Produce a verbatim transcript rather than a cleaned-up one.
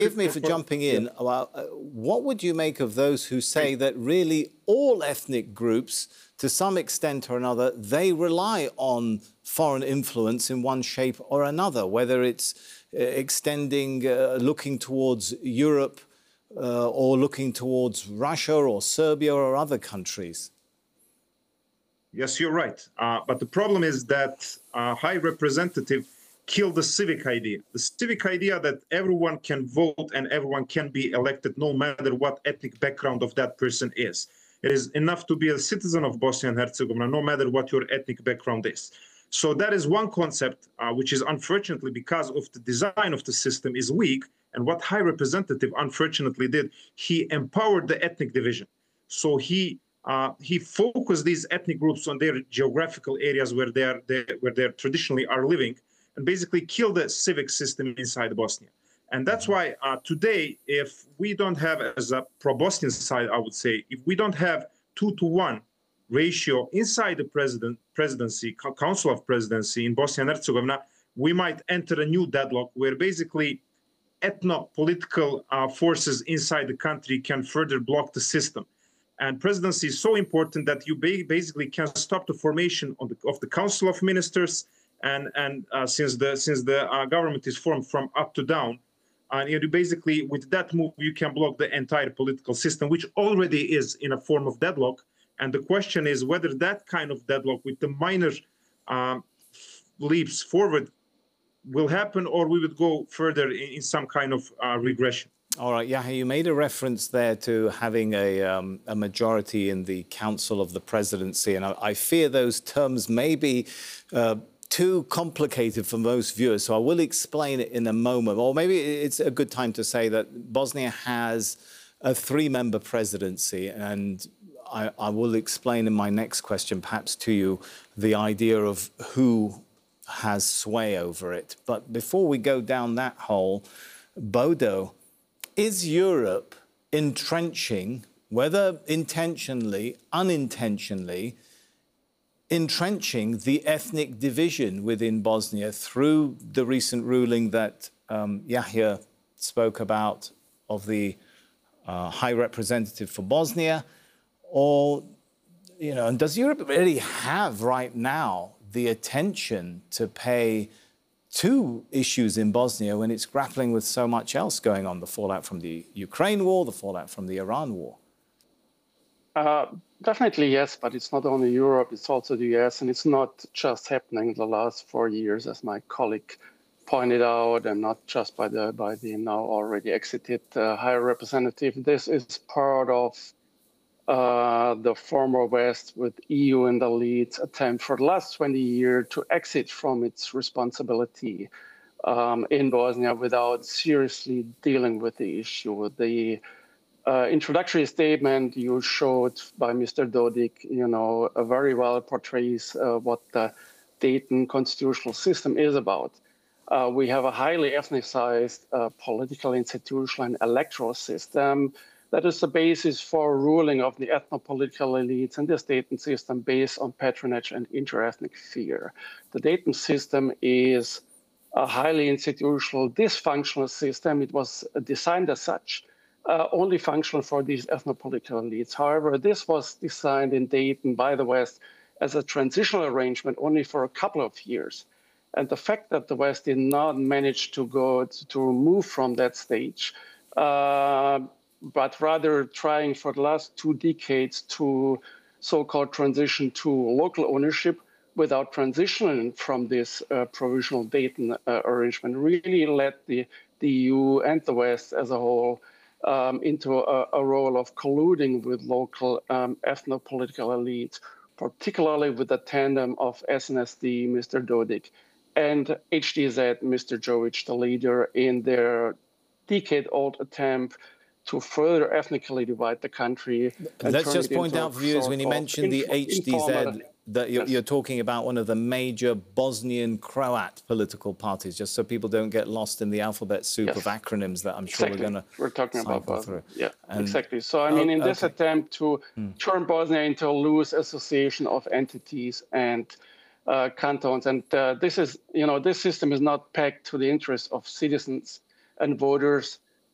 Forgive me for jumping in. Yeah. Well, uh, what would you make of those who say that really all ethnic groups, to some extent or another, they rely on foreign influence in one shape or another, whether it's uh, extending, uh, looking towards Europe uh, or looking towards Russia or Serbia or other countries? Yes, you're right. Uh, but the problem is that uh, High Representative killed the civic idea. The civic idea that everyone can vote and everyone can be elected no matter what ethnic background of that person is. It is enough to be a citizen of Bosnia and Herzegovina, no matter what your ethnic background is. So that is one concept, uh, which is unfortunately because of the design of the system is weak. And what High Representative unfortunately did, he empowered the ethnic division. So he uh, he focused these ethnic groups on their geographical areas where they are they, where they traditionally are living, and basically killed the civic system inside Bosnia. And that's why uh, today, if we don't have, as a pro-Bosnian side, I would say, if we don't have two to one ratio inside the president presidency, Council of Presidency in Bosnia and Herzegovina, we might enter a new deadlock where basically ethno-political uh, forces inside the country can further block the system. And presidency is so important that you ba basically can stop the formation of the, of the Council of Ministers. And, and uh, since the, since the uh, government is formed from up to down, and you basically, with that move, you can block the entire political system, which already is in a form of deadlock. And the question is whether that kind of deadlock with the minor um, leaps forward will happen, or we would go further in, in some kind of uh, regression. All right, Yahya, you made a reference there to having a, um, a majority in the Council of the Presidency, and I, I fear those terms may be uh, too complicated for most viewers, so I will explain it in a moment. Or maybe it's a good time to say that Bosnia has a three-member presidency, and I, I will explain in my next question, perhaps to you, the idea of who has sway over it. But before we go down that hole, Bodo, is Europe entrenching, whether intentionally, unintentionally, entrenching the ethnic division within Bosnia through the recent ruling that um, Yahya spoke about of the uh, High Representative for Bosnia? Or, you know, and does Europe really have right now the attention to pay to issues in Bosnia when it's grappling with so much else going on, the fallout from the Ukraine war, the fallout from the Iran war? Uh, definitely, yes, but it's not only Europe, it's also the U S, and it's not just happening in the last four years, as my colleague pointed out, and not just by the, by the now already exited uh, High Representative. This is part of uh, the former West, with E U in the lead, attempt for the last twenty years to exit from its responsibility um, in Bosnia without seriously dealing with the issue. The Uh, introductory statement you showed by Mister Dodik, you know, uh, very well portrays uh, what the Dayton constitutional system is about. Uh, we have a highly ethnicized uh, political, institutional, and electoral system that is the basis for ruling of the ethno-political elites in this Dayton system based on patronage and inter-ethnic fear. The Dayton system is a highly institutional, dysfunctional system. It was designed as such. Uh, only functional for these ethnopolitical elites. However, this was designed in Dayton by the West as a transitional arrangement only for a couple of years. And the fact that the West did not manage to go to, to move from that stage, uh, but rather trying for the last two decades to so-called transition to local ownership without transitioning from this uh, provisional Dayton uh, arrangement, really led the, the E U and the West as a whole Um, into a, a role of colluding with local um, ethno-political elites, particularly with the tandem of S N S D, Mister Dodik, and H D Z, Mister Jovic, the leader, in their decade-old attempt to further ethnically divide the country. Let's just point out for viewers, when you mentioned the H D Z, that you're, yes. you're talking about one of the major Bosnian Croat political parties, just so people don't get lost in the alphabet soup yes. of acronyms that I'm sure exactly. we're going to We're talking about Bosnia. Yeah, and, exactly. So, I mean, in oh, this okay. attempt to hmm. turn Bosnia into a loose association of entities and uh, cantons, and uh, this is, you know, this system is not pegged to the interests of citizens and voters.